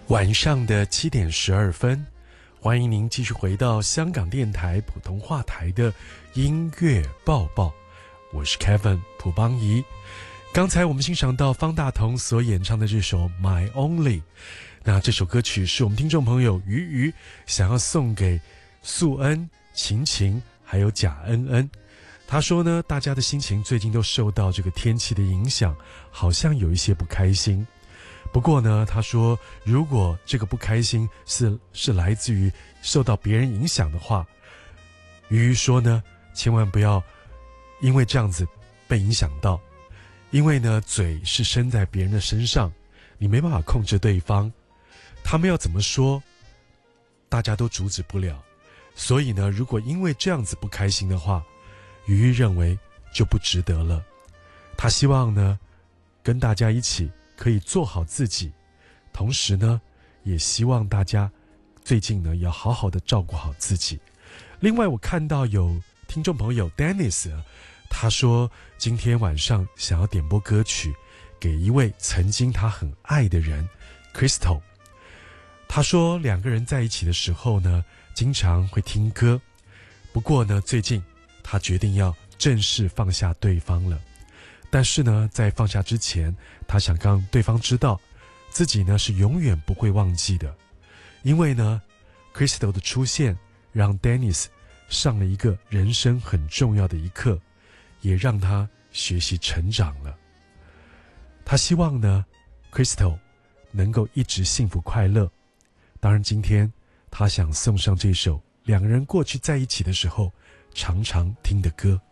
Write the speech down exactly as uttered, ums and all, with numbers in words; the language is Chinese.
晚上的七点十二分，欢迎您继续回到香港电台普通话台的音乐报报，我是 Kevin 蒲邦仪。刚才我们欣赏到方大同所演唱的这首 My Only， 那这首歌曲是我们听众朋友鱼鱼想要送给素恩、晴晴还有贾恩恩。他说呢，大家的心情最近都受到这个天气的影响，好像有一些不开心。不过呢，他说如果这个不开心是是来自于受到别人影响的话，鱼鱼说呢，千万不要因为这样子被影响到，因为呢，嘴是伸在别人的身上，你没办法控制对方，他们要怎么说，大家都阻止不了。所以呢，如果因为这样子不开心的话，鱼鱼认为就不值得了。他希望呢，跟大家一起可以做好自己，同时呢，也希望大家最近呢要好好的照顾好自己。另外，我看到有听众朋友 Dennis， 他说今天晚上想要点播歌曲给一位曾经他很爱的人 Crystal。 他说两个人在一起的时候呢，经常会听歌，不过呢，最近他决定要正式放下对方了。但是呢，在放下之前，他想让对方知道自己呢是永远不会忘记的。因为呢 Crystal 的出现让 Dennis 上了一个人生很重要的一课，也让他学习成长了。他希望呢 Crystal 能够一直幸福快乐。当然今天他想送上这首两个人过去在一起的时候常常听的歌。